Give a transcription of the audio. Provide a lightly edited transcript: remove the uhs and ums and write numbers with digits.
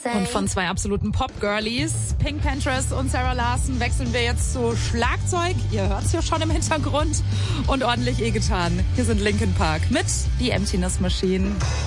Und von zwei absoluten Pop-Girlies, Pink Pantheress und Sarah Larson, wechseln wir jetzt zu Schlagzeug. Ihr hört es hier schon im Hintergrund. Und ordentlich E-Gitarren. Hier sind Linkin Park mit The Emptiness Machine.